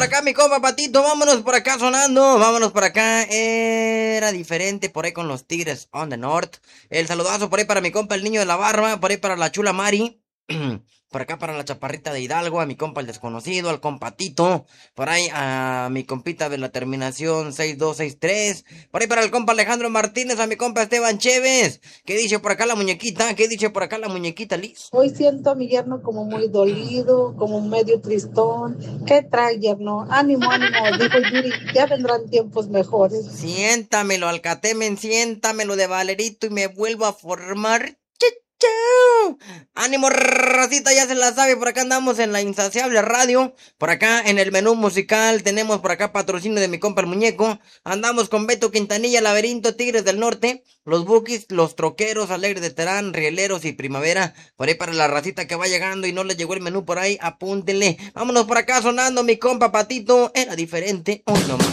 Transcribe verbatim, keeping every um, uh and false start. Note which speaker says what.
Speaker 1: acá, mi compa Patito, vámonos por acá sonando, vámonos por acá, era diferente por ahí con los Tigres on the North. El saludazo por ahí para mi compa el niño de la barba, por ahí para la chula Mari. Por acá para la chaparrita de Hidalgo, a mi compa el desconocido, al compatito, por ahí a mi compita de la terminación seis dos seis tres, por ahí para el compa Alejandro Martínez, a mi compa Esteban Chévez. ¿Qué dice por acá la muñequita? ¿Qué dice por acá la muñequita, Liz?
Speaker 2: Hoy siento a mi yerno como muy dolido, como medio tristón. ¿Qué trae, yerno? Ánimo, ánimo, dijo Yuri, ya vendrán tiempos mejores.
Speaker 1: Siéntamelo, Alcatemen, siéntamelo de Valerito y me vuelvo a formar. ¡Chau! Ánimo, racita, ya se la sabe, por acá andamos en la insaciable radio, por acá en el menú musical, tenemos por acá patrocinio de mi compa el muñeco, andamos con Beto Quintanilla, Laberinto, Tigres del Norte, los Bukis, los Troqueros, Alegres de Terán, Rieleros y Primavera, por ahí para la racita que va llegando y no le llegó el menú por ahí, apúntenle, vámonos por acá sonando mi compa Patito, era diferente, hoy nomás.